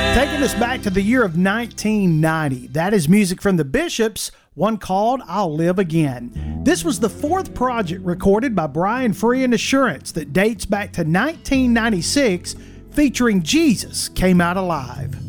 Taking us back to the year of 1990. That is music from the Bishops, one called I'll Live Again. This was the fourth project recorded by Brian Free and Assurance that dates back to 1996, featuring Jesus Came Out Alive.